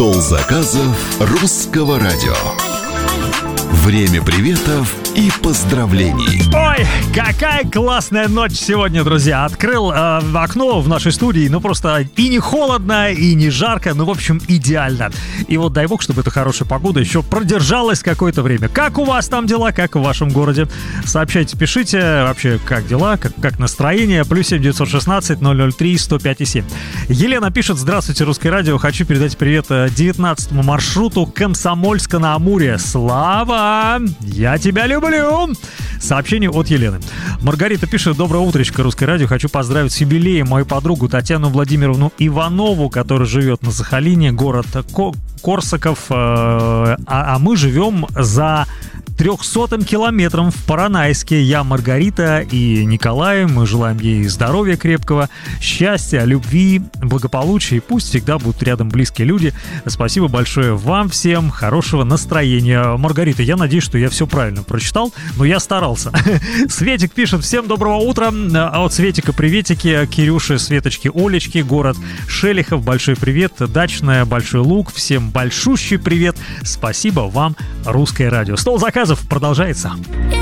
Стол заказов русского радио. Время приветов и поздравлений. Ой, какая классная ночь сегодня, друзья. Открыл окно в нашей студии, просто и не холодно, и не жарко, в общем, идеально. И вот дай бог, чтобы эта хорошая погода еще продержалась какое-то время. Как у вас там дела, как в вашем городе? Сообщайте, пишите вообще, как дела, как настроение. +7 916 003 105 7. Елена пишет: здравствуйте, Русское радио. Хочу передать привет 19-му маршруту Комсомольска-на-Амуре. Слава! Я тебя люблю! Сообщение от Елены. Маргарита пишет: доброе утречко, Русское радио. Хочу поздравить с юбилеем мою подругу Татьяну Владимировну Иванову, которая живет на Сахалине, город Корсаков. А мы живем за 300-м километром в Поронайске. Я, Маргарита и Николай. Мы желаем ей здоровья крепкого, счастья, любви, благополучия. И пусть всегда будут рядом близкие люди. Спасибо большое вам всем. Хорошего настроения. Маргарита, я надеюсь, что я все правильно прочитал, но я старался. Светик пишет: всем доброго утра. А от Светика приветики. Кирюше, Светочке, Олечке, город Шелихов. Большой привет. Дачная, Большой Луг. Всем большущий привет. Спасибо вам, Русское радио. Стол заказов продолжается.